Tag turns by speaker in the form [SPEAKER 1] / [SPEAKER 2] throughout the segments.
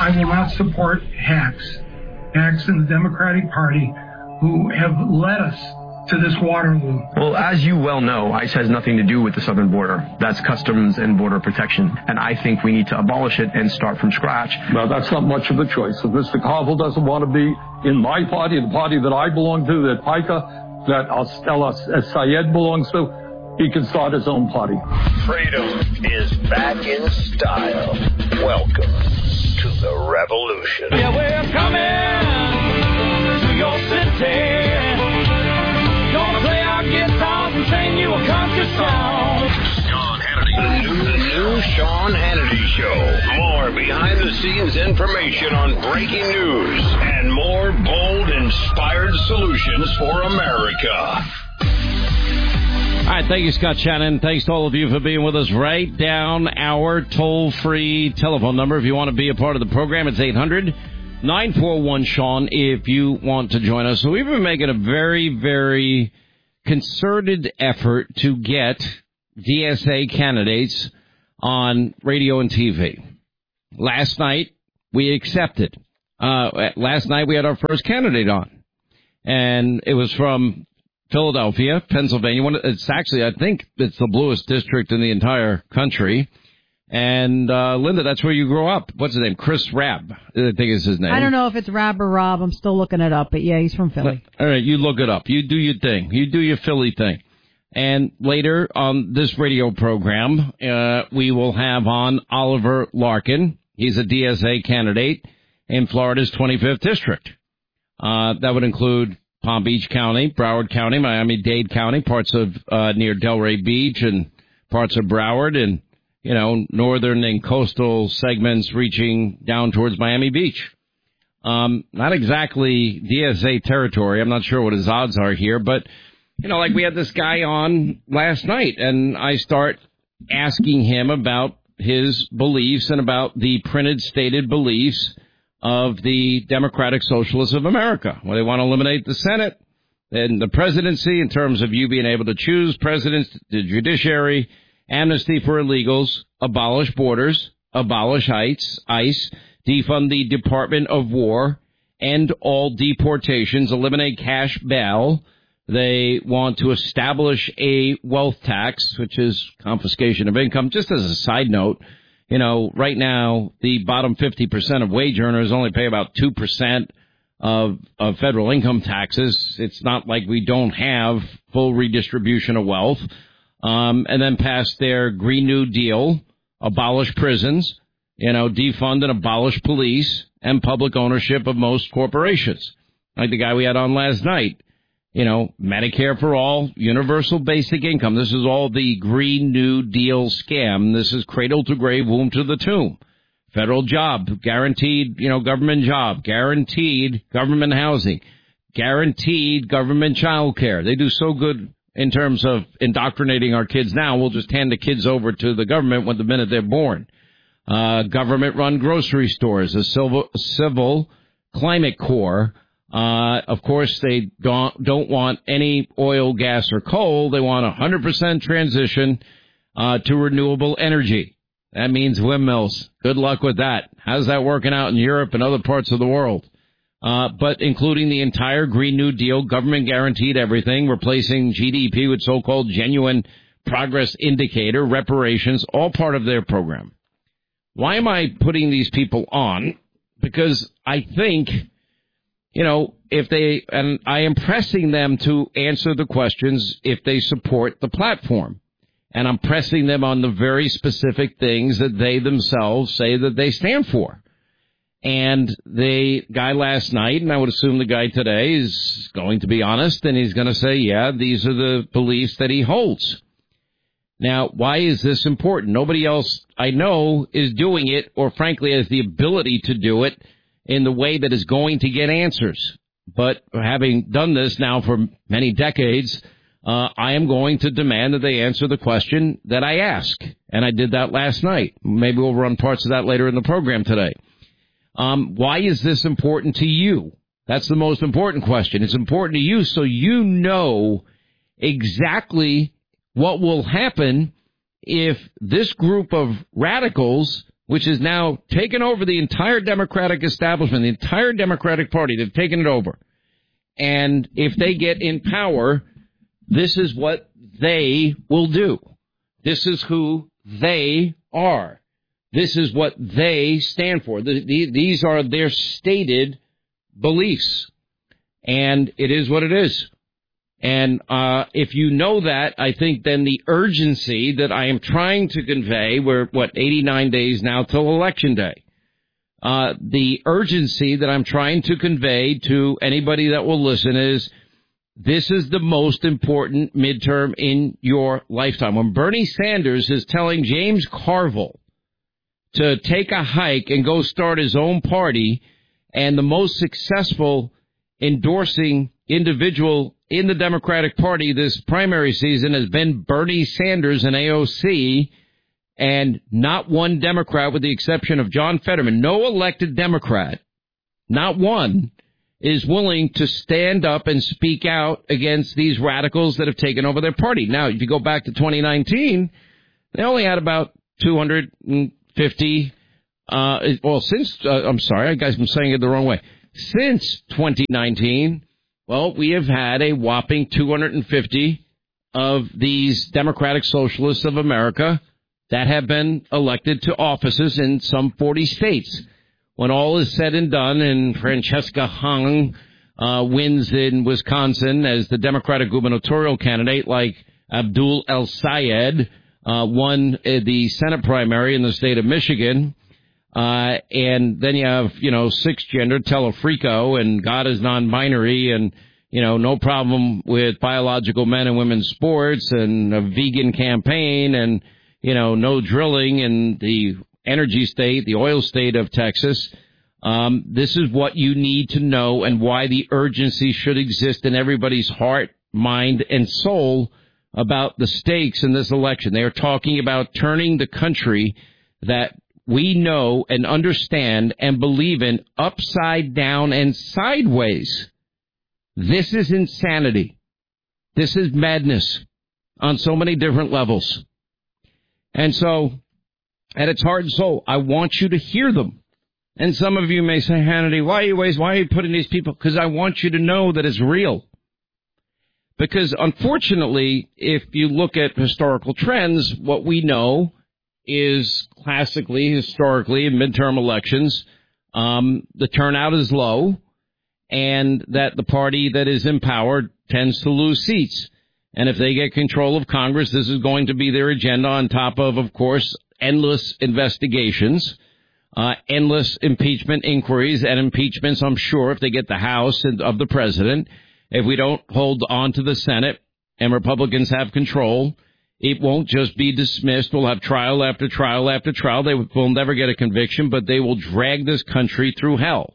[SPEAKER 1] I will not support hacks in the Democratic Party who have led us to this Waterloo.
[SPEAKER 2] Well, as you well know, ICE has nothing to do with the southern border. That's Customs and Border Protection. And I think we need to abolish it and start from scratch.
[SPEAKER 3] Well, that's not much of a choice. If Mr. Carville doesn't want to be in my party, the party that I belong to, that PICA, that Stella Sayed belongs to, he can start his own party.
[SPEAKER 4] Freedom is back in style. Welcome to the revolution.
[SPEAKER 5] Yeah, we're coming to your city. Gonna play our guitars and sing you a country song.
[SPEAKER 4] Sean Hannity. The new Sean Hannity Show. More behind-the-scenes information on breaking news and more bold, inspired solutions for America.
[SPEAKER 6] All right, thank you, Scott Shannon. Thanks to all of you for being with us. Write down our toll-free telephone number if you want to be a part of the program. It's 800-941-SEAN if you want to join us. So we've been making a very, very concerted effort to get DSA candidates on radio and TV. Last night, we accepted. Last night, we had our first candidate on. And it was from Philadelphia, Pennsylvania. It's actually, I think it's the bluest district in the entire country. And, Linda, that's where you grew up. What's his name? Chris Rabb, I think is his name.
[SPEAKER 7] I don't know if it's Rabb or Rob. I'm still looking it up. But, yeah, he's from Philly.
[SPEAKER 6] All right, you look it up. You do your thing. You do your Philly thing. And later on this radio program, we will have on Oliver Larkin. He's a DSA candidate in Florida's 25th district. That would include Palm Beach County, Broward County, Miami-Dade County, parts of near Delray Beach and parts of Broward and, you know, northern and coastal segments reaching down towards Miami Beach. Not exactly DSA territory. I'm not sure what his odds are here, but, you know, like we had this guy on last night and I start asking him about his beliefs and about the printed stated beliefs of the Democratic Socialists of America, where they want to eliminate the Senate and the presidency in terms of you being able to choose presidents, the judiciary, amnesty for illegals, abolish borders, abolish ICE, defund the Department of War, end all deportations, eliminate cash bail. They want to establish a wealth tax, which is confiscation of income. Just as a side note, you know, right now, the bottom 50% of wage earners only pay about 2% of federal income taxes. It's not like we don't have full redistribution of wealth. And then pass their Green New Deal, abolish prisons, you know, defund and abolish police and public ownership of most corporations. Like the guy we had on last night. You know, Medicare for all, universal basic income. This is all the Green New Deal scam. This is cradle to grave, womb to the tomb. Federal job, guaranteed, you know, government job, guaranteed government housing, guaranteed government child care. They do so good in terms of indoctrinating our kids now. We'll just hand the kids over to the government the minute they're born. Government-run grocery stores, a civil climate corps. Of course, they don't want any oil, gas, or coal. They want 100% transition to renewable energy. That means windmills. Good luck with that. How's that working out in Europe and other parts of the world? But including the entire Green New Deal, government guaranteed everything, replacing GDP with so-called genuine progress indicator, reparations, all part of their program. Why am I putting these people on? Because I think, you know, and I am pressing them to answer the questions if they support the platform. And I'm pressing them on the very specific things that they themselves say that they stand for. And the guy last night, and I would assume the guy today, is going to be honest, and he's going to say, yeah, these are the beliefs that he holds. Now, why is this important? Nobody else I know is doing it, or frankly has the ability to do it in the way that is going to get answers. But having done this now for many decades, I am going to demand that they answer the question that I ask. And I did that last night. Maybe we'll run parts of that later in the program today. Why is this important to you? That's the most important question. It's important to you so you know exactly what will happen if this group of radicals which is now taken over the entire Democratic establishment, the entire Democratic Party. They've taken it over. And if they get in power, this is what they will do. This is who they are. This is what they stand for. These are their stated beliefs. And it is what it is. And if you know that, I think then the urgency that I am trying to convey, we're, 89 days now till Election Day. The urgency that I'm trying to convey to anybody that will listen is this is the most important midterm in your lifetime. When Bernie Sanders is telling James Carville to take a hike and go start his own party, and the most successful endorsing individual in the Democratic Party this primary season has been Bernie Sanders and AOC, and not one Democrat, with the exception of John Fetterman, no elected Democrat, not one, is willing to stand up and speak out against these radicals that have taken over their party. Now, if you go back to 2019, they only had about 250, I'm sorry, guys, I'm saying it the wrong way. Since 2019, well, we have had a whopping 250 of these Democratic Socialists of America that have been elected to offices in some 40 states. When all is said and done, and Francesca Hung wins in Wisconsin as the Democratic gubernatorial candidate, like Abdul El Sayed won the Senate primary in the state of Michigan, and then you have, cisgender, Telefrico, and God is non-binary, and, no problem with biological men and women's sports, and a vegan campaign, and, no drilling in the energy state, the oil state of Texas. This is what you need to know and why the urgency should exist in everybody's heart, mind, and soul about the stakes in this election. They are talking about turning the country that we know and understand and believe in upside down and sideways. This is insanity. This is madness on so many different levels. And so, at its heart and soul, I want you to hear them. And some of you may say, Hannity, why are you putting these people? Because I want you to know that it's real. Because unfortunately, if you look at historical trends, what we know is classically, historically, in midterm elections, the turnout is low, and that the party that is in power tends to lose seats. And if they get control of Congress, this is going to be their agenda, on top of course, endless investigations, endless impeachment inquiries and impeachments, I'm sure, if they get the House of the president. If we don't hold on to the Senate and Republicans have control, it won't just be dismissed. We'll have trial after trial after trial. They will never get a conviction, but they will drag this country through hell.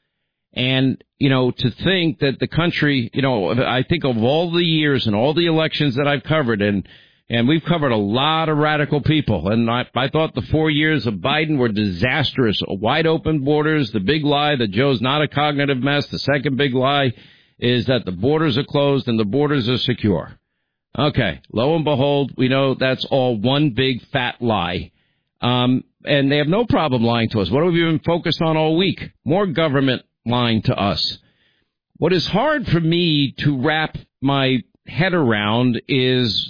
[SPEAKER 6] And, to think that the country, I think of all the years and all the elections that I've covered, and we've covered a lot of radical people. And I thought the 4 years of Biden were disastrous. Wide open borders, the big lie that Joe's not a cognitive mess. The second big lie is that the borders are closed and the borders are secure. Okay, lo and behold, we know that's all one big fat lie. And they have no problem lying to us. What have we been focused on all week? More government lying to us. What is hard for me to wrap my head around is,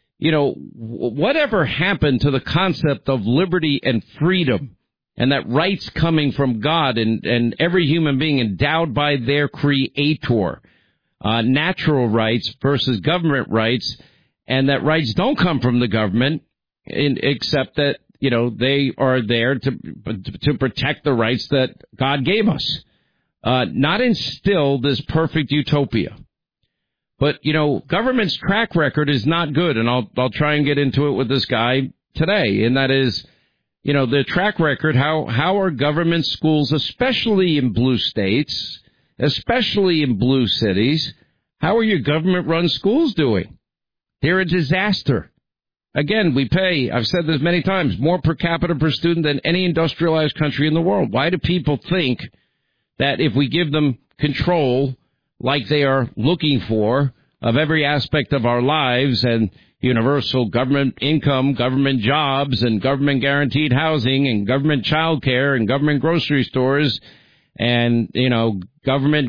[SPEAKER 6] whatever happened to the concept of liberty and freedom, and that rights coming from God and every human being endowed by their creator, natural rights versus government rights, and that rights don't come from the government, except that, they are there to protect the rights that God gave us, not instill this perfect utopia. But, government's track record is not good, and I'll try and get into it with this guy today, and that is, the track record, how are government schools, especially in blue states, especially in blue cities, how are your government-run schools doing? They're a disaster. Again, we pay, I've said this many times, more per capita per student than any industrialized country in the world. Why do people think that if we give them control like they are looking for of every aspect of our lives, and universal government income, government jobs, and government guaranteed housing, and government child care, and government grocery stores, and, government.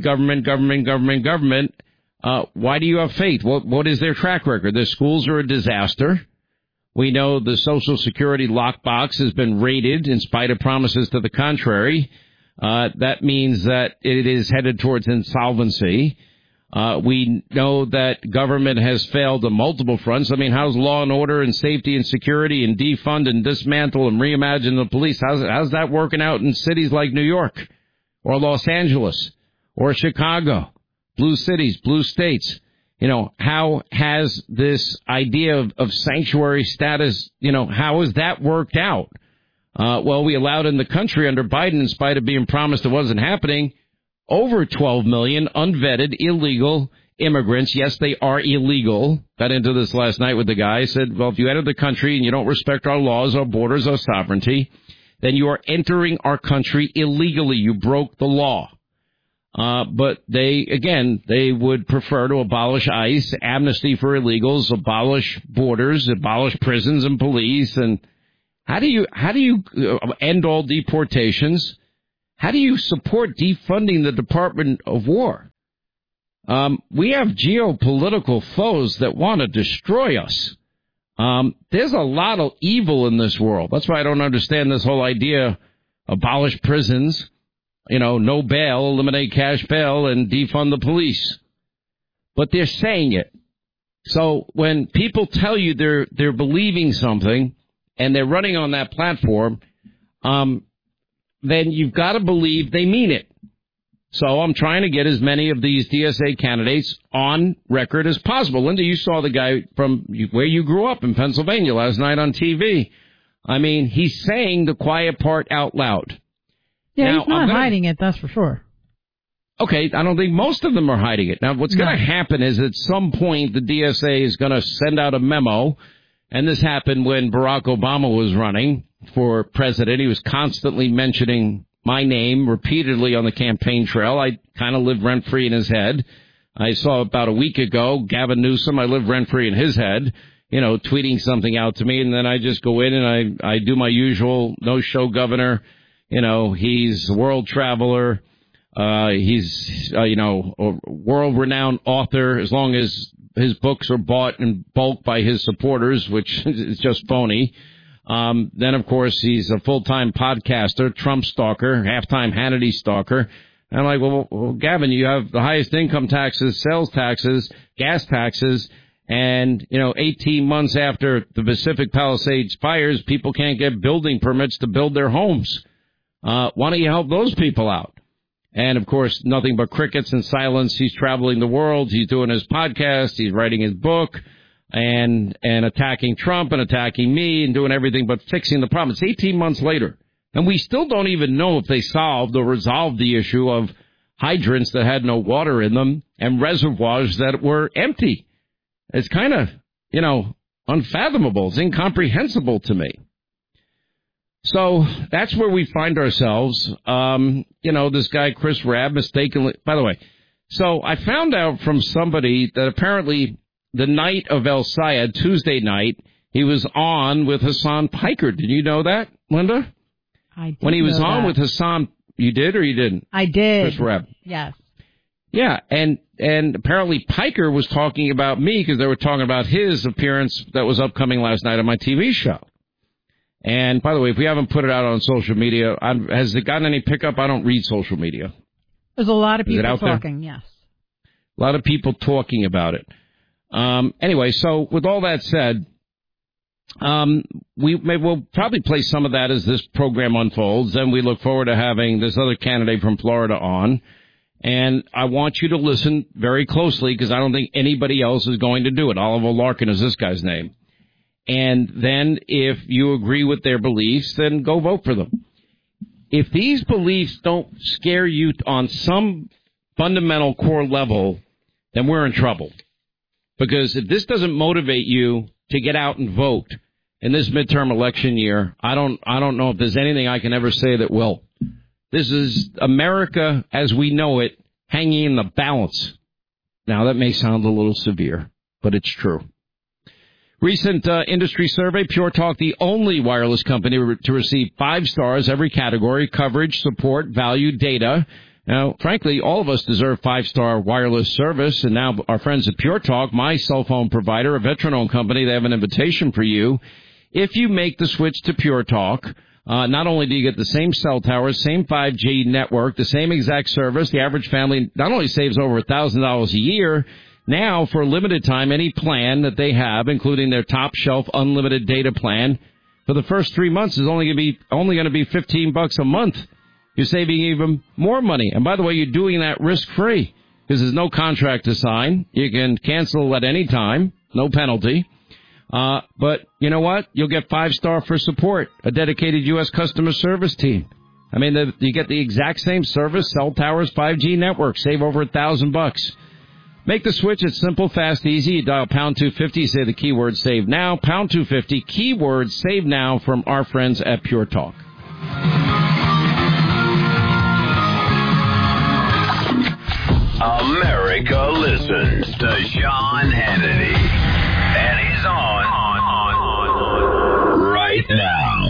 [SPEAKER 6] Why do you have faith? What is their track record? Their schools are a disaster. We know the Social Security lockbox has been raided in spite of promises to the contrary. That means that it is headed towards insolvency. We know that government has failed on multiple fronts. I mean, how's law and order and safety and security and defund and dismantle and reimagine the police? How's that working out in cities like New York or Los Angeles or Chicago? Blue cities, blue states. How has this idea of sanctuary status, how has that worked out? We allowed in the country under Biden, in spite of being promised it wasn't happening, over 12 million unvetted illegal immigrants. Yes, they are illegal. Got into this last night with the guy. I said, well, if you enter the country and you don't respect our laws, our borders, our sovereignty, then you are entering our country illegally. You broke the law. But they would prefer to abolish ICE, amnesty for illegals, abolish borders, abolish prisons and police. And how do you end all deportations? How do you support defunding the Department of War? We have geopolitical foes that want to destroy us. There's a lot of evil in this world. That's why I don't understand this whole idea, abolish prisons. No bail, eliminate cash bail, and defund the police. But they're saying it. So when people tell you they're believing something and they're running on that platform, then you've got to believe they mean it. So I'm trying to get as many of these DSA candidates on record as possible. Linda, you saw the guy from where you grew up in Pennsylvania last night on TV. I mean, he's saying the quiet part out loud.
[SPEAKER 7] Yeah,
[SPEAKER 6] now,
[SPEAKER 7] he's not hiding it, that's for sure.
[SPEAKER 6] Okay, I don't think most of them are hiding it. Now, what's going to happen is at some point the DSA is going to send out a memo, and this happened when Barack Obama was running for president. He was constantly mentioning my name repeatedly on the campaign trail. I kind of lived rent-free in his head. I saw about a week ago Gavin Newsom, I lived rent-free in his head, tweeting something out to me, and then I just go in and I do my usual no-show governor. He's a world traveler. He's, a world-renowned author, as long as his books are bought in bulk by his supporters, which is just phony. Then, of course, he's a full-time podcaster, Trump stalker, half-time Hannity stalker. And I'm like, well, Gavin, you have the highest income taxes, sales taxes, gas taxes, and, 18 months after the Pacific Palisades fires, people can't get building permits to build their homes. Why don't you help those people out? And, of course, nothing but crickets and silence. He's traveling the world. He's doing his podcast. He's writing his book and attacking Trump and attacking me and doing everything but fixing the problem. It's 18 months later. And we still don't even know if they solved or resolved the issue of hydrants that had no water in them and reservoirs that were empty. It's kind of, unfathomable. It's incomprehensible to me. So that's where we find ourselves. This guy, Chris Rabb, mistakenly, by the way. So I found out from somebody that apparently the night of El Sayed, Tuesday night, he was on with Hassan Piker. Did you know that, Linda?
[SPEAKER 7] I did.
[SPEAKER 6] When he was on with Hassan, you did or you didn't?
[SPEAKER 7] I did.
[SPEAKER 6] Chris Rabb.
[SPEAKER 7] Yes.
[SPEAKER 6] Yeah, and apparently Piker was talking about me because they were talking about his appearance that was upcoming last night on my TV show. And, by the way, if we haven't put it out on social media, has it gotten any pickup? I don't read social media.
[SPEAKER 7] There's a lot of people
[SPEAKER 6] talking,
[SPEAKER 7] yes.
[SPEAKER 6] A lot of people talking about it. Anyway, so with all that said, we'll probably play some of that as this program unfolds, and we look forward to having this other candidate from Florida on. And I want you to listen very closely because I don't think anybody else is going to do it. Oliver Larkin is this guy's name. And then if you agree with their beliefs, then go vote for them. If these beliefs don't scare you on some fundamental core level, then we're in trouble. Because if this doesn't motivate you to get out and vote in this midterm election year, I don't know if there's anything I can ever say that will. This is America as we know it, hanging in the balance. Now, that may sound a little severe, but it's true. Recent industry survey, Pure Talk, the only wireless company to receive 5 stars every category: coverage, support, value, data. Now, frankly, all of us deserve 5-star wireless service, and now our friends at Pure Talk, my cell phone provider, a veteran-owned company, they have an invitation for you. If you make the switch to Pure Talk, not only do you get the same cell towers, same 5G network, the same exact service, the average family not only saves over $1,000 a year. Now, for a limited time, any plan that they have, including their top-shelf unlimited data plan, for the first 3 months is only going to be $15 a month. You're saving even more money. And by the way, you're doing that risk-free because there's no contract to sign. You can cancel at any time, no penalty. But you know what? You'll get 5-star for support, a dedicated U.S. customer service team. I mean, you get the exact same service, cell towers, 5G network, save over $1,000. Make the switch. It's simple, fast, easy. You dial pound 250, say the keyword save now, pound 250, keyword save now from our friends at Pure Talk.
[SPEAKER 4] America listens to Sean Hannity. And he's on right now.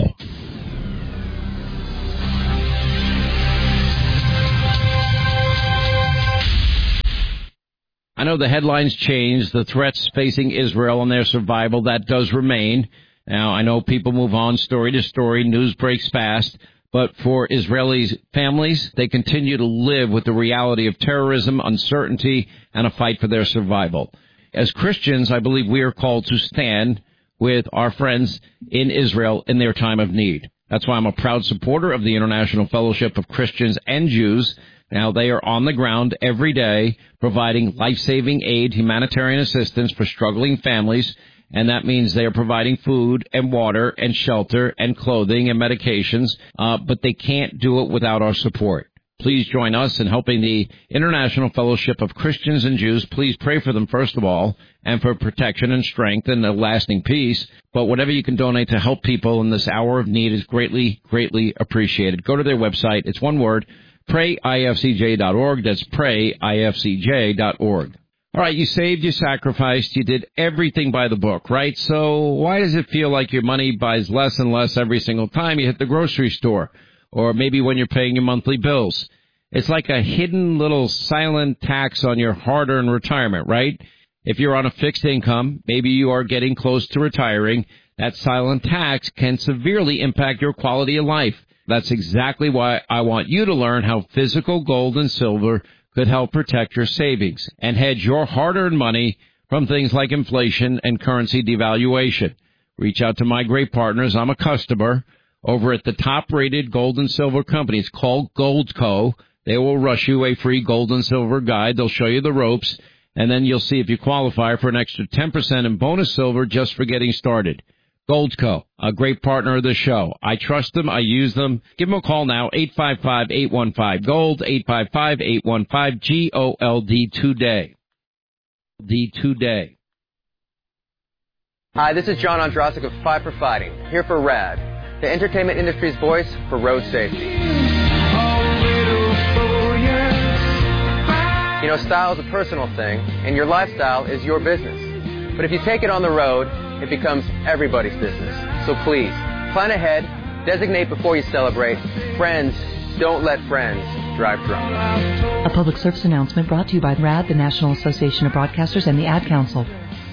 [SPEAKER 6] I know the headlines changed, the threats facing Israel and their survival, that does remain. Now, I know people move on story to story, news breaks fast, but for Israeli families, they continue to live with the reality of terrorism, uncertainty, and a fight for their survival. As Christians, I believe we are called to stand with our friends in Israel in their time of need. That's why I'm a proud supporter of the International Fellowship of Christians and Jews. Now, they are on the ground every day providing life-saving aid, humanitarian assistance for struggling families, and that means they are providing food and water and shelter and clothing and medications, but they can't do it without our support. Please join us in helping the International Fellowship of Christians and Jews. Please pray for them, first of all, and for protection and strength and a lasting peace. But whatever you can donate to help people in this hour of need is greatly, greatly appreciated. Go to their website. It's one word, prayifcj.org. That's prayifcj.org. All right, you saved, you sacrificed, you did everything by the book, right? So why does it feel like your money buys less and less every single time you hit the grocery store? Or maybe when you're paying your monthly bills. It's like a hidden little silent tax on your hard-earned retirement, right? If you're on a fixed income, maybe you are getting close to retiring, that silent tax can severely impact your quality of life. That's exactly why I want you to learn how physical gold and silver could help protect your savings and hedge your hard-earned money from things like inflation and currency devaluation. Reach out to my great partners. I'm a customer over at the top-rated gold and silver company. It's called Goldco. They will rush you a free gold and silver guide. They'll show you the ropes, and then you'll see if you qualify for an extra 10% in bonus silver just for getting started. Goldco, a great partner of the show. I trust them. I use them. Give them a call now, 855-815-GOLD, 855-815-GOLD today. Today.
[SPEAKER 8] Hi, this is John Ondrasik of Five for Fighting, here for RAD, the entertainment industry's voice for road safety. You know, style is a personal thing, and your lifestyle is your business. But if you take it on the road, it becomes everybody's business. So please, plan ahead, designate before you celebrate. Friends, don't let friends drive drunk.
[SPEAKER 9] A public service announcement brought to you by RAD, the National Association of Broadcasters, and the Ad Council.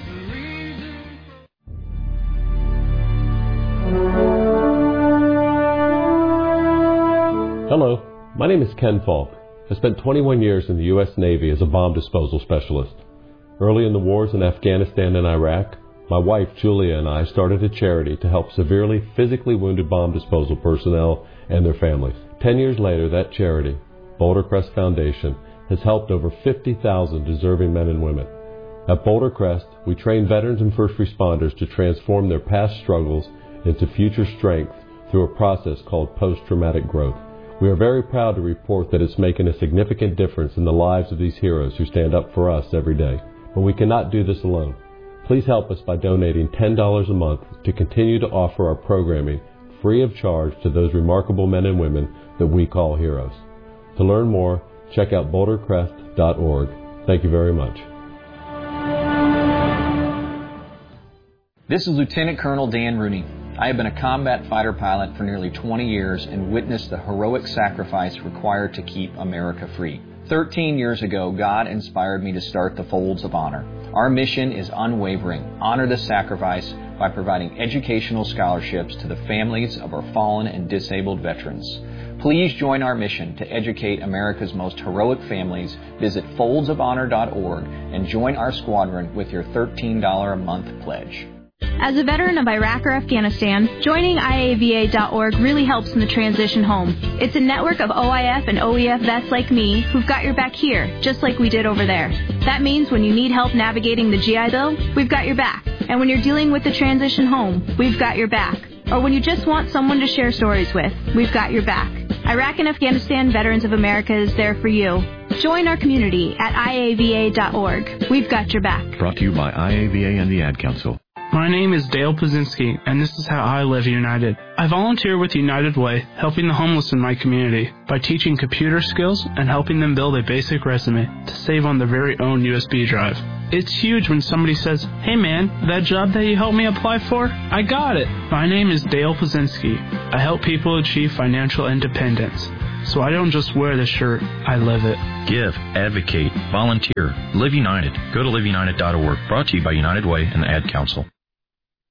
[SPEAKER 10] Hello, my name is Ken Falk. I spent 21 years in the U.S. Navy as a bomb disposal specialist. Early in the wars in Afghanistan and Iraq, my wife Julia and I started a charity to help severely physically wounded bomb disposal personnel and their families. 10 years later, that charity, Boulder Crest Foundation, has helped over 50,000 deserving men and women. At Boulder Crest, we train veterans and first responders to transform their past struggles into future strength through a process called post-traumatic growth. We are very proud to report that it's making a significant difference in the lives of these heroes who stand up for us every day. But we cannot do this alone. Please help us by donating $10 a month to continue to offer our programming free of charge to those remarkable men and women that we call heroes. To learn more, check out bouldercrest.org. Thank you very much.
[SPEAKER 11] This is Lieutenant Colonel Dan Rooney. I have been a combat fighter pilot for nearly 20 years and witnessed the heroic sacrifice required to keep America free. 13 years ago, God inspired me to start the Folds of Honor. Our mission is unwavering. Honor the sacrifice by providing educational scholarships to the families of our fallen and disabled veterans. Please join our mission to educate America's most heroic families. Visit foldsofhonor.org and join our squadron with your $13 a month pledge.
[SPEAKER 12] As a veteran of Iraq or Afghanistan, joining IAVA.org really helps in the transition home. It's a network of OIF and OEF vets like me who've got your back here, just like we did over there. That means when you need help navigating the GI Bill, we've got your back. And when you're dealing with the transition home, we've got your back. Or when you just want someone to share stories with, we've got your back. Iraq and Afghanistan Veterans of America is there for you. Join our community at IAVA.org. We've got your back.
[SPEAKER 13] Brought to you by IAVA and the Ad Council.
[SPEAKER 14] My name is Dale Pazinski, and this is how I live United. I volunteer with United Way, helping the homeless in my community by teaching computer skills and helping them build a basic resume to save on their very own USB drive. It's huge when somebody says, "Hey man, that job that you helped me apply for, I got it." My name is Dale Pazinski. I help people achieve financial independence. So I don't just wear the shirt, I live it.
[SPEAKER 15] Give, advocate, volunteer, Live United. Go to liveunited.org. Brought to you by United Way and the Ad Council.